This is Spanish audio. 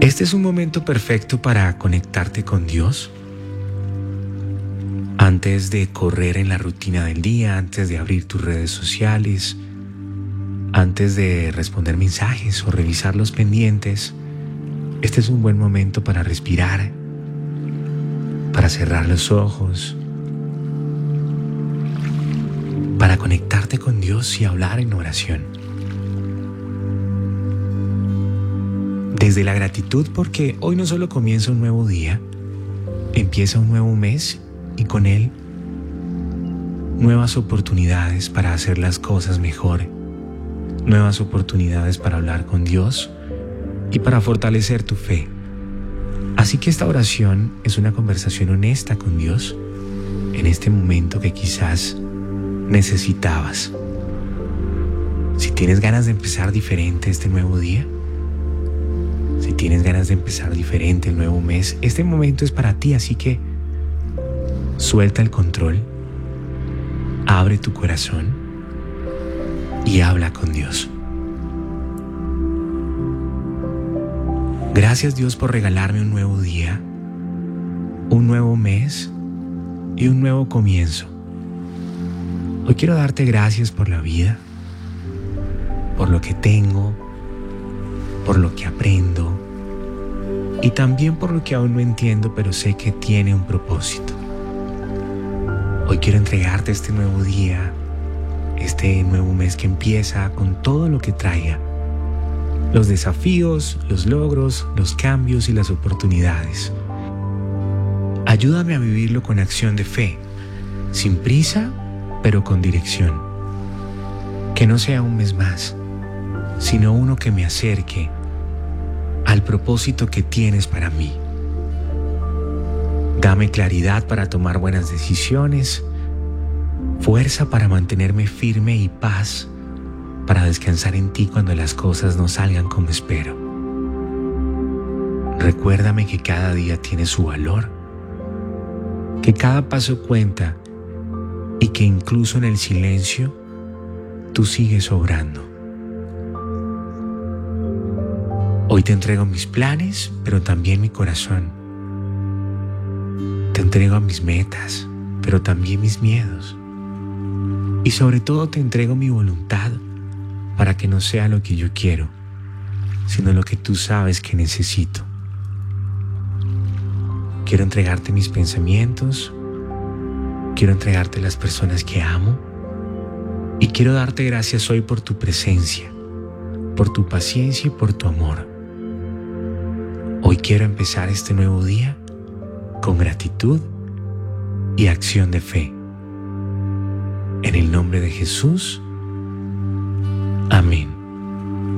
Este es un momento perfecto para conectarte con Dios. Antes de correr en la rutina del día, antes de abrir tus redes sociales, antes de responder mensajes o revisar los pendientes, este es un buen momento para respirar, para cerrar los ojos, para conectarte con Dios y hablar en oración. Desde la gratitud, porque hoy no solo comienza un nuevo día, empieza un nuevo mes y con él nuevas oportunidades para hacer las cosas mejor, nuevas oportunidades para hablar con Dios y para fortalecer tu fe. Así que esta oración es una conversación honesta con Dios en este momento que quizás necesitabas. Si tienes ganas de empezar diferente este nuevo día, si tienes ganas de empezar diferente el nuevo mes, este momento es para ti, así que suelta el control, abre tu corazón y habla con Dios. Gracias, Dios, por regalarme un nuevo día, un nuevo mes y un nuevo comienzo. Hoy quiero darte gracias por la vida, por lo que tengo, por lo que aprendo y también por lo que aún no entiendo, pero sé que tiene un propósito. Hoy quiero entregarte este nuevo día, este nuevo mes que empieza con todo lo que traiga, los desafíos, los logros, los cambios y las oportunidades. Ayúdame a vivirlo con acción de fe, sin prisa, pero con dirección. Que no sea un mes más, sino uno que me acerque al propósito que tienes para mí. Dame claridad para tomar buenas decisiones, fuerza para mantenerme firme y paz para descansar en ti cuando las cosas no salgan como espero. Recuérdame que cada día tiene su valor, que cada paso cuenta y que incluso en el silencio tú sigues obrando. Hoy te entrego mis planes, pero también mi corazón. Te entrego mis metas, pero también mis miedos. Y sobre todo te entrego mi voluntad para que no sea lo que yo quiero, sino lo que tú sabes que necesito. Quiero entregarte mis pensamientos, quiero entregarte las personas que amo y quiero darte gracias hoy por tu presencia, por tu paciencia y por tu amor. Hoy quiero empezar este nuevo día con gratitud y acción de fe. En el nombre de Jesús,